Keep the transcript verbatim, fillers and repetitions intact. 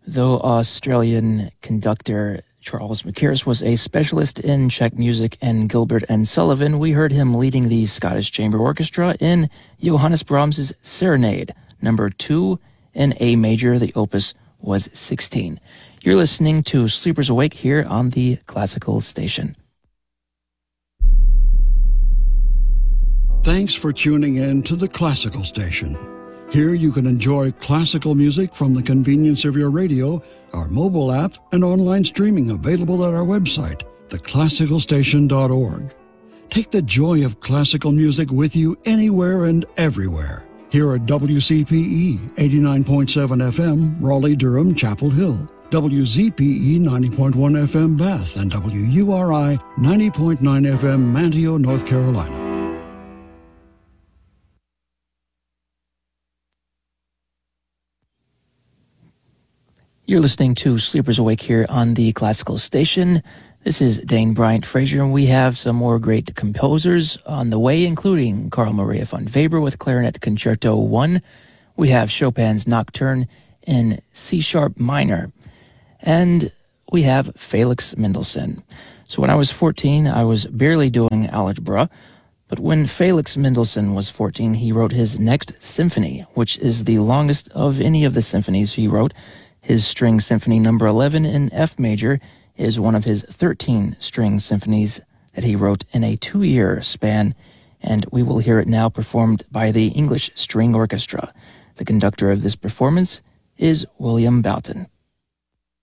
Though Australian conductor Charles Mackerras was a specialist in Czech music and Gilbert and Sullivan, we heard him leading the Scottish Chamber Orchestra in Johannes Brahms' Serenade, number two in A major. The opus was sixteen. You're listening to Sleepers Awake here on the Classical Station. Thanks for tuning in to the Classical Station. Here you can enjoy classical music from the convenience of your radio, our mobile app, and online streaming available at our website, the classical station dot org. Take the joy of classical music with you anywhere and everywhere. Here at W C P E eighty-nine point seven F M, Raleigh-Durham, Chapel Hill, W Z P E ninety point one F M, Bath, and W U R I ninety point nine F M, Manteo, North Carolina. You're listening to Sleepers Awake here on the Classical Station. This is Dane Bryant Frazier, and we have some more great composers on the way, including Carl Maria von Weber with Clarinet Concerto one. We have Chopin's Nocturne in C-sharp minor. And we have Felix Mendelssohn. So when I was fourteen, I was barely doing algebra. But when Felix Mendelssohn was fourteen, he wrote his next symphony, which is the longest of any of the symphonies he wrote. His String Symphony number eleven in F major is one of his thirteen string symphonies that he wrote in a two-year span, and we will hear it now performed by the English String Orchestra. The conductor of this performance is William Boughton.